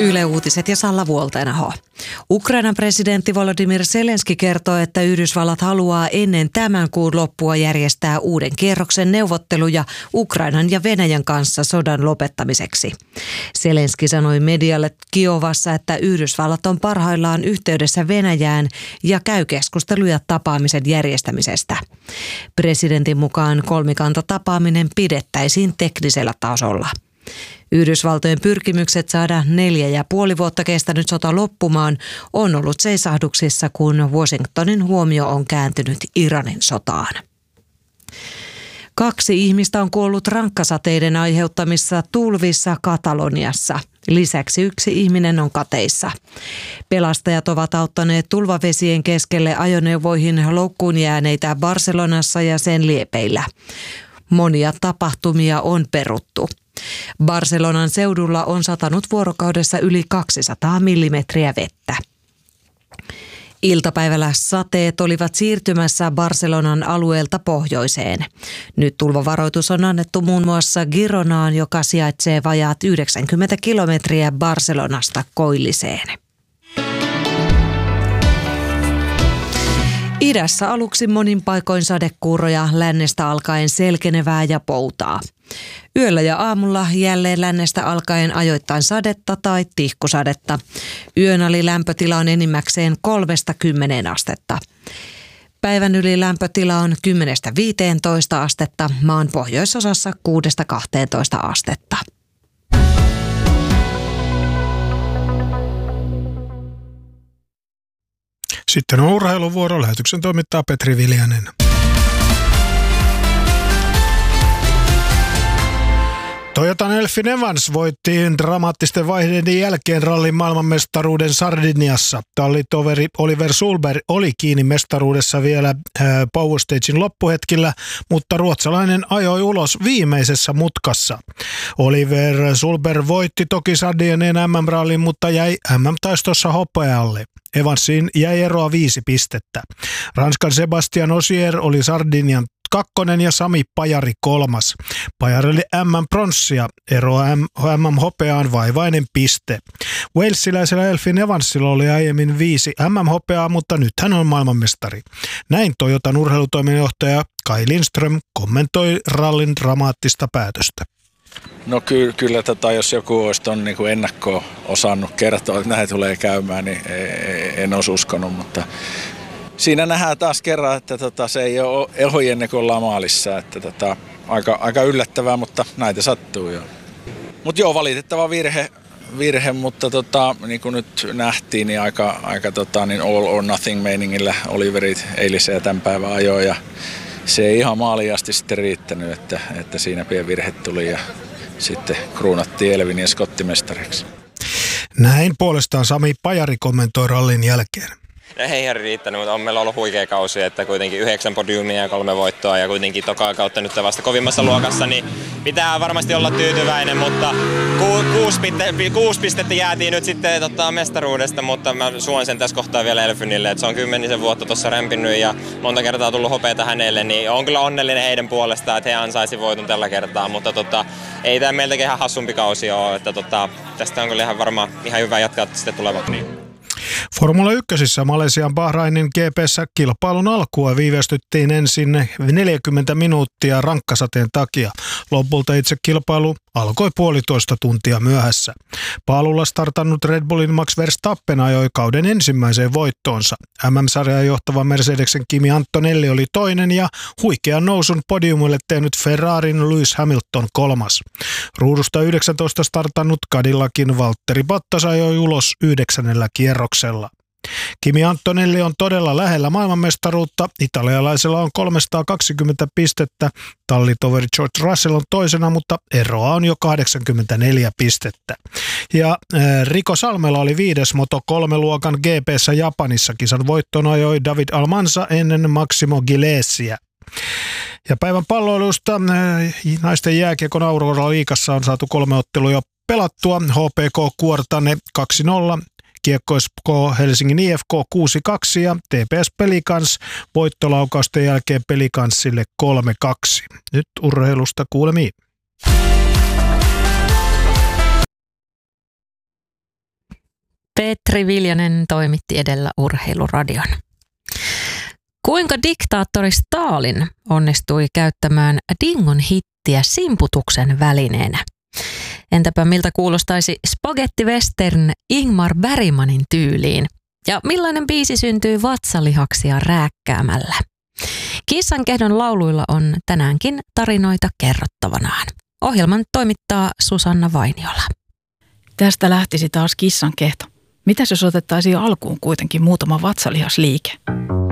Yle Uutiset ja Salla Vuoltenaho. Ukrainan presidentti Volodymyr Zelenski kertoo, että Yhdysvallat haluaa ennen tämän kuun loppua järjestää uuden kierroksen neuvotteluja Ukrainan ja Venäjän kanssa sodan lopettamiseksi. Zelenski sanoi medialle Kiovassa, että Yhdysvallat on parhaillaan yhteydessä Venäjään ja käy keskusteluja tapaamisen järjestämisestä. Presidentin mukaan kolmikantatapaaminen pidettäisiin teknisellä tasolla. Yhdysvaltojen pyrkimykset saada 4,5 vuotta kestänyt sota loppumaan on ollut seisahduksissa, kun Washingtonin huomio on kääntynyt Iranin sotaan. 2 ihmistä on kuollut rankkasateiden aiheuttamissa tulvissa Kataloniassa. Lisäksi 1 ihminen on kateissa. Pelastajat ovat auttaneet tulvavesien keskelle ajoneuvoihin loukkuun jääneitä Barcelonassa ja sen liepeillä. Monia tapahtumia on peruttu. Barcelonan seudulla on satanut vuorokaudessa yli 200 millimetriä vettä. Iltapäivällä sateet olivat siirtymässä Barcelonan alueelta pohjoiseen. Nyt tulvavaroitus on annettu muun muassa Gironaan, joka sijaitsee vajaat 90 kilometriä Barcelonasta koilliseen. Idässä aluksi monin paikoin sadekuuroja, lännestä alkaen selkenevää ja poutaa. Yöllä ja aamulla jälleen lännestä alkaen ajoittain sadetta tai tihkusadetta. Yön ali lämpötila on enimmäkseen 3–10 astetta. Päivän yli lämpötila on 10–15 astetta, maan pohjoisosassa 6–12 astetta. Sitten on urheiluvuoro. Lähetyksen toimittaa Petri Viljanen. Toyotan Elfyn Evans voitti dramaattisten vaiheiden jälkeen rallin maailmanmestaruuden Sardiniassa. Tallitoveri Oliver Sulberg oli kiinni mestaruudessa vielä Power Stagen loppuhetkillä, mutta ruotsalainen ajoi ulos viimeisessä mutkassa. Oliver Sulberg voitti toki Sardinien MM-rallin, mutta jäi MM-taistossa hopealle. Evansiin jäi eroa 5 pistettä. Ranskan Sebastian Ogier oli Sardinian 2. ja Sami Pajari 3. Pajarille MM-pronssia, eroa MM-hopeaan vaivainen piste. Walesiläisellä Elfyn Evansilla oli aiemmin 5 MM-hopeaa, mutta nyt hän on maailmanmestari. Näin Toyotan urheilutoimenjohtaja Kai Lindström kommentoi rallin dramaattista päätöstä. No kyllä jos joku olisi tuon niin kuin ennakkoon osannut kertoa, että näin tulee käymään, niin en olisi uskonut, mutta siinä nähdään taas kerran, että se ei ole ohi ennen kuin ollaan maalissa, että aika yllättävää, mutta näitä sattuu jo. Mutta joo, valitettava virhe, mutta niin kuin nyt nähtiin, niin aika niin all or nothing meiningillä Oliverit eilisen ja tämän päivän ajoi ja se ei ihan maaliin asti sitten riittänyt, että siinä pieni virhe tuli ja sitten kruunattiin Elvin ja skottimestariksi. Näin puolestaan Sami Pajari kommentoi rallin jälkeen. Ei ihan riittänyt, mutta on meillä ollut huikea kausi, että kuitenkin 9 podiumia ja 3 voittoa ja kuitenkin tokaa kautta nyt vasta kovimmassa luokassa, niin pitää varmasti olla tyytyväinen, mutta 6 pistettä jäätiin nyt sitten mestaruudesta, mutta mä suon sen tässä kohtaa vielä Elfynille, että se on 10 vuotta tuossa rämpinnyt ja monta kertaa tullut hopeata hänelle, niin on kyllä onnellinen heidän puolestaan, että he ansaisi voiton tällä kertaa, mutta ei tämä meiltäkin ihan hassumpi kausi ole, että tästä on kyllä ihan varmaan ihan hyvä jatkaa sitten tulevaksi. Formula 1:ssä Malesian Bahrainin GP:ssä kilpailun alkua viivästyttiin ensin 40 minuuttia rankkasateen takia. Lopulta itse kilpailu alkoi 1,5 tuntia myöhässä. Paalulla startannut Red Bullin Max Verstappen ajoi kauden ensimmäiseen voittoonsa. MM-sarjaa johtava Mercedesen Kimi Antonelli oli toinen ja huikean nousun podiumille tehnyt Ferrarin Lewis Hamilton 3. Ruudusta 19 startannut Cadillacin Valtteri Bottas ajoi ulos 9. kierroksella. Kimi Antonelli on todella lähellä maailmanmestaruutta. Italialaisella on 320 pistettä. Tallitoveri George Russell on toisena, mutta eroa on jo 84 pistettä. Ja Rico Salmela oli 5. Moto3-luokan GP:ssä Japanissa. Kisan voittoon ajoi David Almanza ennen Maximo Gilesiä. Ja päivän palloilusta naisten jääkiekon Aurora-liigassa on saatu 3 ottelua pelattua. HPK Kuortane 2-0. Kiekko SK Helsingin IFK 6-2 ja TPS Pelikans voittolaukausten jälkeen Pelikanssille 3-2. Nyt urheilusta kuulemiin. Petri Viljanen toimitti edellä Urheiluradion. Kuinka diktaattori Stalin onnistui käyttämään dingon hittiä simputuksen välineenä? Entäpä miltä kuulostaisi spagetti-western Ingmar Bergmanin tyyliin? Ja millainen biisi syntyy vatsalihaksia rääkkäämällä? Kissankehdon lauluilla on tänäänkin tarinoita kerrottavanaan. Ohjelman toimittaa Susanna Vainiola. Tästä lähtisi taas kissankehto. Mitäs jos otettaisiin alkuun kuitenkin muutama vatsalihasliike?